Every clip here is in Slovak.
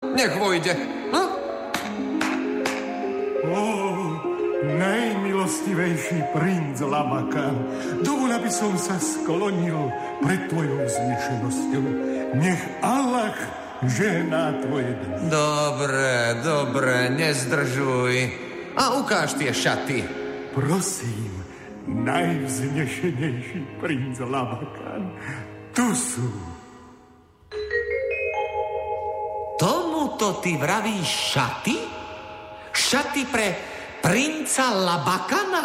nech vojde. No? Najmilostivejší princ Labakan, dovol, aby som sa sklonil pred tvojou vznešenosťou. Nech Allah žehná tvoje dni. Dobre, nezdržuj. A ukáž tie šaty. Prosím, najvznešenejší princ Labakan, tu sú. Tomuto ty vravíš šaty? Šaty pre princa Labakana?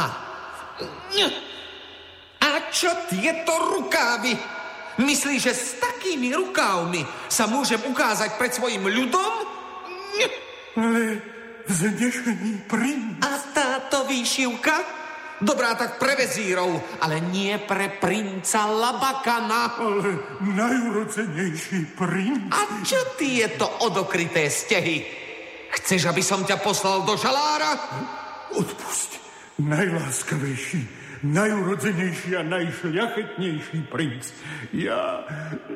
A čo tieto rukávy? Myslíš, že s takými rukávmi sa môžem ukázať pred svojim ľudom? Ale vznešený princ. A táto výšivka? Dobrá, tak pre vezírov, ale nie pre princa Labakana. Ale najurodzenejší princ. A čo tieto odokryté stehy? Chceš, aby som ťa poslal do žalára? Odpusť, najláskavejší, najurodzenejší a najšľachetnejší princ. Ja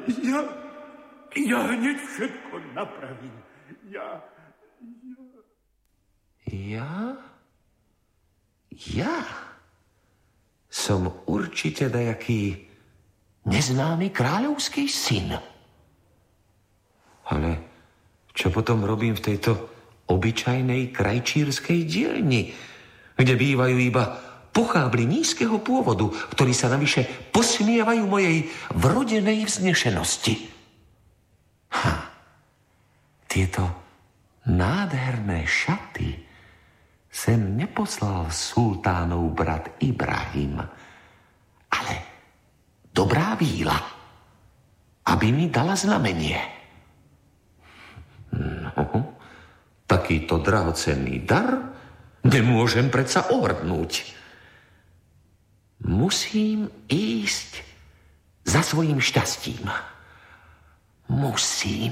hneď všetko napravím. Ja? Som určite dajaký neznámy kráľovský syn. Ale čo potom robím v tejto obyčajnej krajčírskej dielni, kde bývajú iba pochábli nízkeho pôvodu, ktorí sa navyše posmievajú mojej vrodenej vznešenosti. Tieto nádherné šaty sem neposlal sultánov brat Ibrahim, ale dobrá víla, aby mi dala znamenie. No, takýto drahocenný dar nemôžem predsa ohrdnúť. Musím ísť za svojím šťastím. Musím.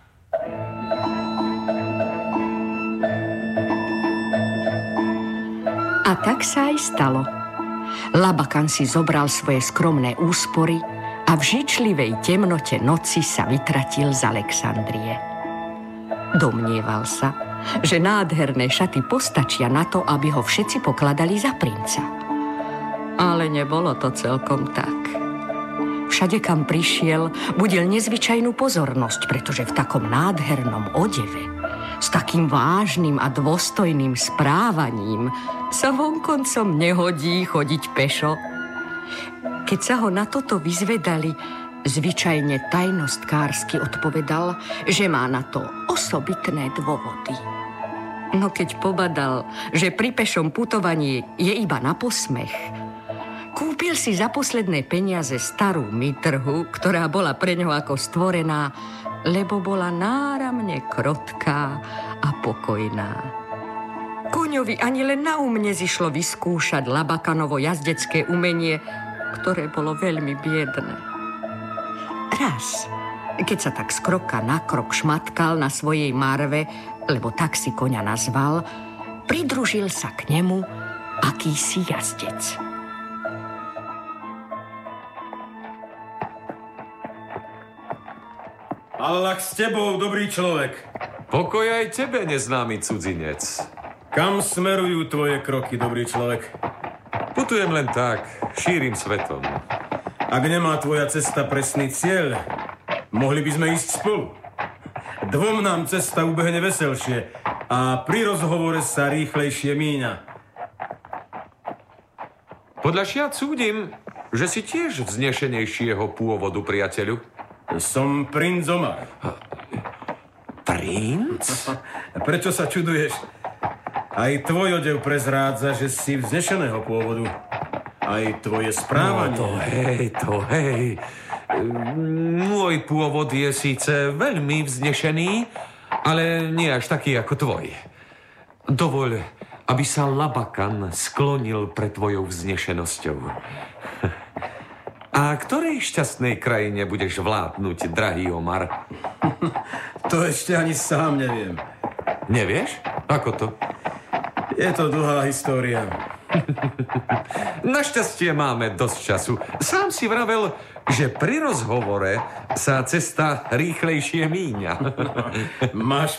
A tak sa aj stalo. Labakan si zobral svoje skromné úspory a v žičlivej temnote noci sa vytratil z Alexandrie. Domnieval sa, že nádherné šaty postačia na to, aby ho všetci pokladali za princa. Ale nebolo to celkom tak. Všade, kam prišiel, budil nezvyčajnú pozornosť, pretože v takom nádhernom odeve, s takým vážnym a dôstojným správaním sa vonkoncom nehodí chodiť pešo. Keď sa ho na toto vyzvedali, zvyčajne tajnostkársky odpovedal, že má na to osobitné dôvody. No keď pobadal, že pri pešom putovaní je iba na posmech, kúpil si za posledné peniaze starú mitrhu, ktorá bola pre ňoho ako stvorená, lebo bola náramne krotká a pokojná. Koňovi ani len na nezišlo vyskúšať Labakanovo jazdecké umenie, ktoré bolo veľmi biedné. Raz, keď sa tak z kroka na krok šmatkal na svojej marve, lebo tak si koňa nazval, pridružil sa k nemu akýsi jazdec. Allah s tebou, dobrý človek. Pokoj aj tebe, neznámy cudzinec. Kam smerujú tvoje kroky, dobrý človek? Putujem len tak, šírim svetom. Ak nemá tvoja cesta presný cieľ, mohli by sme ísť spolu. Dvom nám cesta ubehne veselšie a pri rozhovore sa rýchlejšie míňa. Podľa šiat súdim, že si tiež vznešenejšieho pôvodu, priateľu. Som princ Omar. Princ? Prečo sa čuduješ? Aj tvoj odev prezrádza, že si vznešeného pôvodu. Aj tvoje správanie. No to hej. Môj pôvod je síce veľmi vznešený, ale nie až taký ako tvoj. Dovoľ, aby sa Labakan sklonil pred tvojou vznešenosťou. A ktorej šťastnej krajine budeš vládnuť, drahý Omar? To ešte ani sám neviem. Nevieš? Ako to? Je to dlhá história. Našťastie máme dosť času. Sám si vravel, že pri rozhovore sa cesta rýchlejšie míňa. Máš